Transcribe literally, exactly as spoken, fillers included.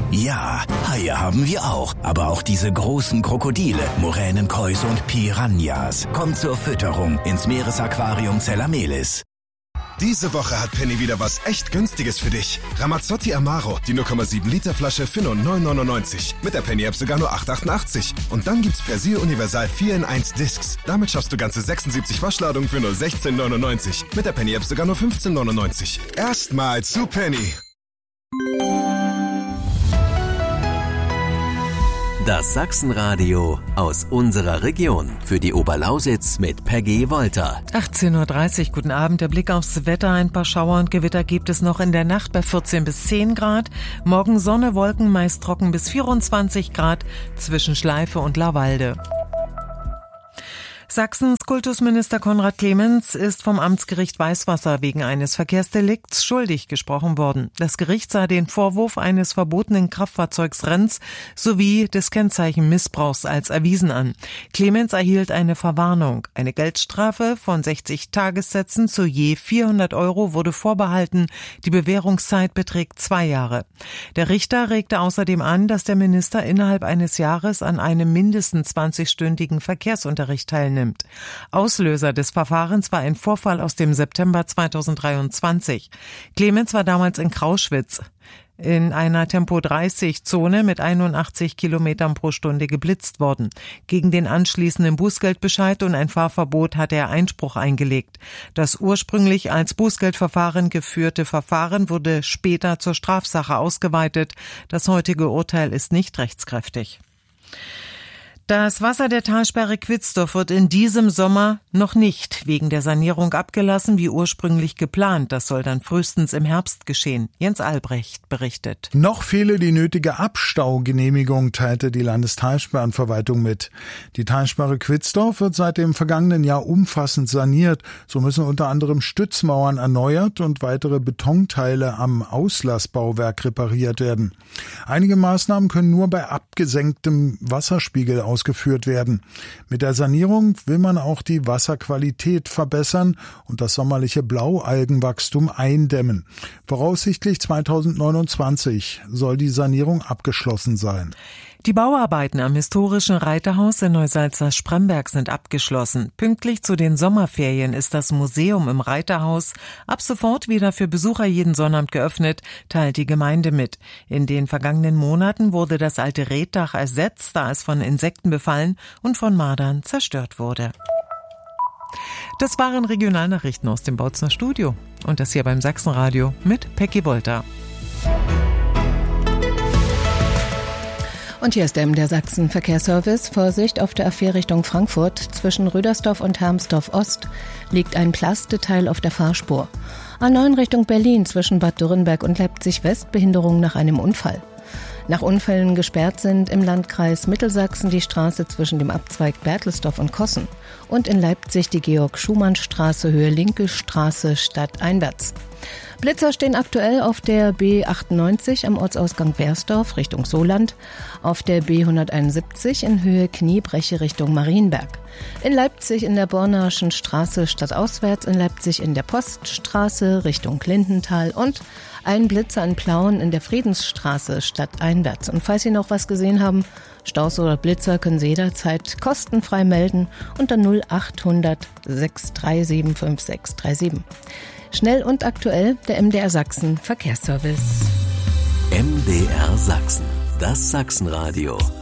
Ja, Haie haben wir auch, aber auch diese großen Krokodile, Muränen, Kois und Piranhas. Kommt zur Fütterung ins Meeresaquarium Zellamelis. Diese Woche hat Penny wieder was echt Günstiges für dich. Ramazzotti Amaro, die null Komma sieben Liter Flasche für nur neun neunundneunzig. Mit der Penny-App sogar nur acht achtundachtzig. Und dann gibt's Persil Universal vier in eins Discs. Damit schaffst du ganze sechsundsiebzig Waschladungen für nur sechzehn neunundneunzig. Mit der Penny-App sogar nur fünfzehn neunundneunzig. Erstmal zu Penny. Das Sachsenradio aus unserer Region. Für die Oberlausitz mit Peggy Wolter. achtzehn Uhr dreißig, guten Abend. Der Blick aufs Wetter. Ein paar Schauer und Gewitter gibt es noch in der Nacht bei vierzehn bis zehn Grad. Morgen Sonne, Wolken, meist trocken bis vierundzwanzig Grad zwischen Schleife und Lawalde. Sachsens Kultusminister Konrad Clemens ist vom Amtsgericht Weißwasser wegen eines Verkehrsdelikts schuldig gesprochen worden. Das Gericht sah den Vorwurf eines verbotenen Kraftfahrzeugsrennens sowie des Kennzeichenmissbrauchs als erwiesen an. Clemens erhielt eine Verwarnung. Eine Geldstrafe von sechzig Tagessätzen zu je vierhundert Euro wurde vorbehalten. Die Bewährungszeit beträgt zwei Jahre. Der Richter regte außerdem an, dass der Minister innerhalb eines Jahres an einem mindestens zwanzigstündigen Verkehrsunterricht teilnimmt. Auslöser des Verfahrens war ein Vorfall aus dem September zweitausenddreiundzwanzig. Clemens war damals in Krauschwitz in einer Tempo dreißig Zone mit einundachtzig Kilometern pro Stunde geblitzt worden. Gegen den anschließenden Bußgeldbescheid und ein Fahrverbot hatte er Einspruch eingelegt. Das ursprünglich als Bußgeldverfahren geführte Verfahren wurde später zur Strafsache ausgeweitet. Das heutige Urteil ist nicht rechtskräftig. Das Wasser der Talsperre Quitzdorf wird in diesem Sommer noch nicht wegen der Sanierung abgelassen, wie ursprünglich geplant. Das soll dann frühestens im Herbst geschehen. Jens Albrecht berichtet. Noch fehle die nötige Abstaugenehmigung, teilte die Landestalsperrenverwaltung mit. Die Talsperre Quitzdorf wird seit dem vergangenen Jahr umfassend saniert. So müssen unter anderem Stützmauern erneuert und weitere Betonteile am Auslassbauwerk repariert werden. Einige Maßnahmen können nur bei abgesenktem Wasserspiegel ausgeführt ausgeführt werden. Mit der Sanierung will man auch die Wasserqualität verbessern und das sommerliche Blaualgenwachstum eindämmen. Voraussichtlich zweitausendneunundzwanzig soll die Sanierung abgeschlossen sein. Die Bauarbeiten am historischen Reiterhaus in Neusalza-Spremberg sind abgeschlossen. Pünktlich zu den Sommerferien ist das Museum im Reiterhaus ab sofort wieder für Besucher jeden Sonnabend geöffnet, teilt die Gemeinde mit. In den vergangenen Monaten wurde das alte Reetdach ersetzt, da es von Insekten befallen und von Mardern zerstört wurde. Das waren Regionalnachrichten aus dem Bautzner Studio. Und das hier beim Sachsenradio mit Peggy Wolter. Und hier ist der M D R Sachsen Verkehrsservice. Vorsicht auf der A vier Richtung Frankfurt. Zwischen Rüdersdorf und Hermsdorf Ost liegt ein Plasteteil auf der Fahrspur. A neun Richtung Berlin zwischen Bad Dürrenberg und Leipzig West Behinderung nach einem Unfall. Nach Unfällen gesperrt sind im Landkreis Mittelsachsen die Straße zwischen dem Abzweig Bertelsdorf und Kossen und in Leipzig die Georg-Schumann-Straße Höhe Linke Straße stadteinwärts. Blitzer stehen aktuell auf der B achtundneunzig am Ortsausgang Bersdorf Richtung Soland, auf der B hunderteinundsiebzig in Höhe Kniebreche Richtung Marienberg, in Leipzig in der Bornaschen Straße stadtauswärts, in Leipzig in der Poststraße Richtung Lindenthal und ein Blitzer in Plauen in der Friedensstraße stadteinwärts. Und falls Sie noch was gesehen haben, Staus oder Blitzer, können Sie jederzeit kostenfrei melden unter null achthundert sechs drei sieben fünf sechs drei sieben. Schnell und aktuell der M D R Sachsen Verkehrsservice. M D R Sachsen, das Sachsenradio.